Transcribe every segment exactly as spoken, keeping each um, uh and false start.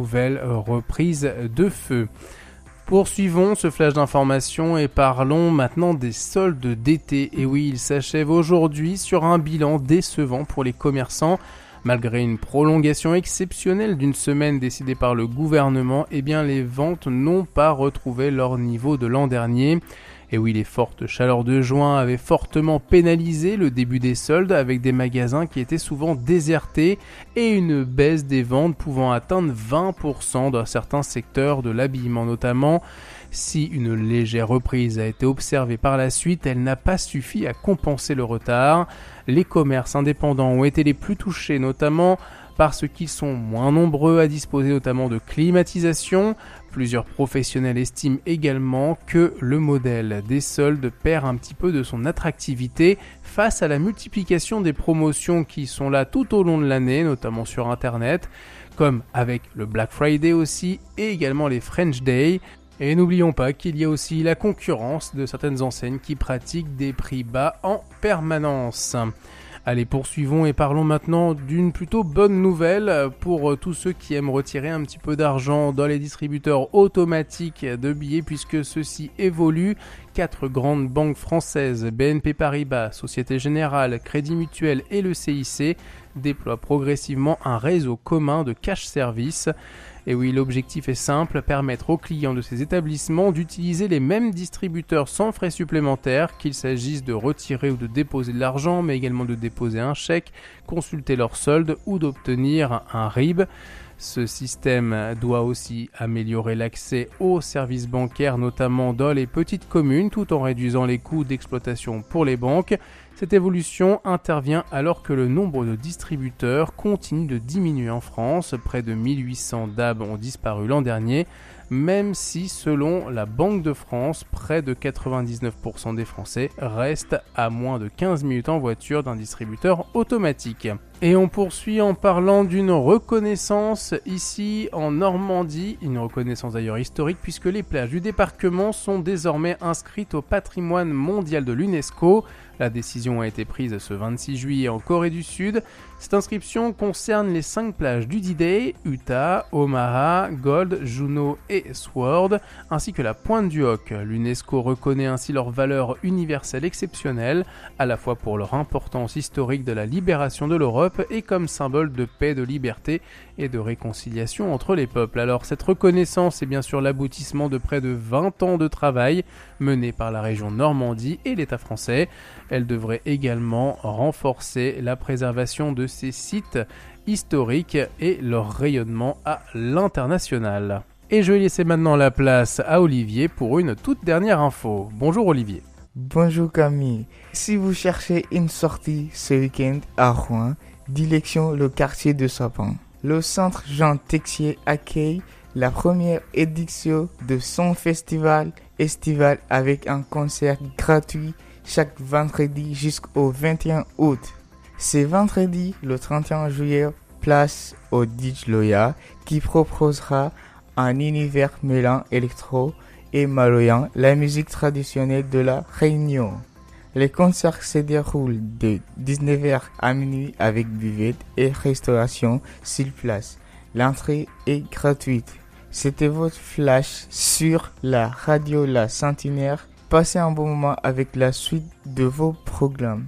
nouvelle reprise de feu. Poursuivons ce flash d'information et parlons maintenant des soldes d'été. Et oui, il s'achève aujourd'hui sur un bilan décevant pour les commerçants. Malgré une prolongation exceptionnelle d'une semaine décidée par le gouvernement, eh bien les ventes n'ont pas retrouvé leur niveau de l'an dernier. Et oui, les fortes chaleurs de juin avaient fortement pénalisé le début des soldes avec des magasins qui étaient souvent désertés et une baisse des ventes pouvant atteindre vingt pour cent dans certains secteurs de l'habillement notamment. Si une légère reprise a été observée par la suite, elle n'a pas suffi à compenser le retard. Les commerces indépendants ont été les plus touchés, notamment parce qu'ils sont moins nombreux à disposer notamment de climatisation. Plusieurs professionnels estiment également que le modèle des soldes perd un petit peu de son attractivité face à la multiplication des promotions qui sont là tout au long de l'année, notamment sur Internet, comme avec le Black Friday aussi et également les French Day. Et n'oublions pas qu'il y a aussi la concurrence de certaines enseignes qui pratiquent des prix bas en permanence. Allez, poursuivons et parlons maintenant d'une plutôt bonne nouvelle pour tous ceux qui aiment retirer un petit peu d'argent dans les distributeurs automatiques de billets puisque ceux-ci évoluent. Quatre grandes banques françaises, B N P Paribas, Société Générale, Crédit Mutuel et le C I C, déploient progressivement un réseau commun de cash service. Et oui, l'objectif est simple, permettre aux clients de ces établissements d'utiliser les mêmes distributeurs sans frais supplémentaires, qu'il s'agisse de retirer ou de déposer de l'argent, mais également de déposer un chèque, consulter leur solde ou d'obtenir un R I B. Ce système doit aussi améliorer l'accès aux services bancaires, notamment dans les petites communes, tout en réduisant les coûts d'exploitation pour les banques. Cette évolution intervient alors que le nombre de distributeurs continue de diminuer en France. Près de mille huit cents D A B ont disparu l'an dernier, même si, selon la Banque de France, près de quatre-vingt-dix-neuf pour cent des Français restent à moins de quinze minutes en voiture d'un distributeur automatique. Et on poursuit en parlant d'une reconnaissance ici en Normandie, une reconnaissance d'ailleurs historique puisque les plages du débarquement sont désormais inscrites au patrimoine mondial de l'UNESCO. La décision a été prise ce vingt-six juillet en Corée du Sud. Cette inscription concerne les cinq plages du D-Day, Utah, Omaha, Gold, Juneau et Sword, ainsi que la Pointe du Hoc. L'UNESCO reconnaît ainsi leur valeur universelle exceptionnelle, à la fois pour leur importance historique de la libération de l'Europe et comme symbole de paix, de liberté et de réconciliation entre les peuples. Alors cette reconnaissance est bien sûr l'aboutissement de près de vingt ans de travail mené par la région Normandie et l'État français. Elle devrait également renforcer la préservation de ces sites historiques et leur rayonnement à l'international. Et je vais laisser maintenant la place à Olivier pour une toute dernière info. Bonjour Olivier. Bonjour Camille. Si vous cherchez une sortie ce week-end à Rouen, direction le quartier de Sapin. Le centre Jean Texier accueille la première édition de son festival estival avec un concert gratuit chaque vendredi jusqu'au vingt et un août. C'est vendredi, le trente et un juillet, place au D J Loya qui proposera un univers mêlant électro et maloyant la musique traditionnelle de la Réunion. Les concerts se déroulent de dix-neuf heures à minuit avec buvette et restauration sur place. L'entrée est gratuite. C'était votre flash sur la radio La Centenaire. Passez un bon moment avec la suite de vos programmes.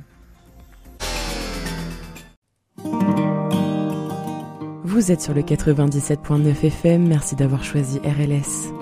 Vous êtes sur le quatre-vingt-dix-sept virgule neuf F M, merci d'avoir choisi R L S.